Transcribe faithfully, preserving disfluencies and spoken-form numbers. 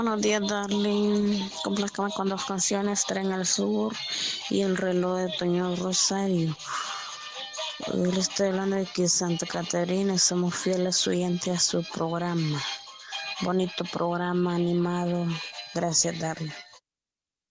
Buenos días, darling. Complazcame con dos canciones, Tren al Sur y El reloj de Toño Rosario. Hoy le estoy hablando de que Santa Catarina somos fieles oyentes a su programa. Bonito programa animado. Gracias, darling.